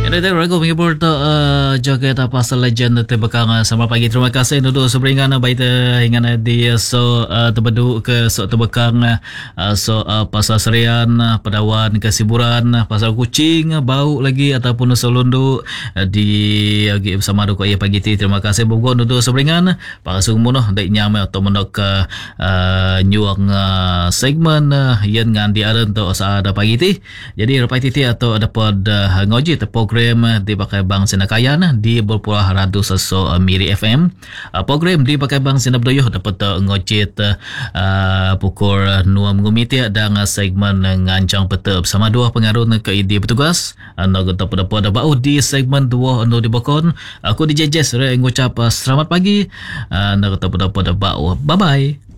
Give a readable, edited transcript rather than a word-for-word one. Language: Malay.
Ada ragu menghibur tu jaga tak pasal legend tu bekang selamat pagi. Terima kasih duduk seberingan baik hingan di so terbedu ke so terbekang so pasal serian pedawan kesiburan pasal kucing bau lagi ataupun selundu di bersama duk ia pagi ti. Terima kasih bugon duduk seberingan para sumunoh dek nyam atau menok nyuang segmen yang ngan di aran tu ada pagi ti. Jadi rapai ti atau dapat ngoji program di Pakai Bang Senakayan di berpulah radu seso Miri FM. Program di Pakai Bang Senabedoyo dapat ngocit pukul 6 ngumiti dan segmen ngancang peta bersama dua pengaruh ke ide petugas. Nak dapat bau di segmen 2 di Bokon. Aku di JJ ngucap selamat pagi. Nak dapat bau. Bye bye.